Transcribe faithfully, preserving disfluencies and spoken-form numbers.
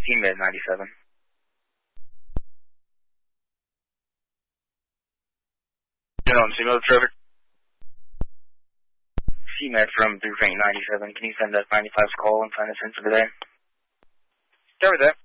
C-Med ninety-seven. You know, C-Med Trevor. C-Med from Blue Rank ninety-seven. Can you send that ninety-five's call and find us in for today? Trevor there.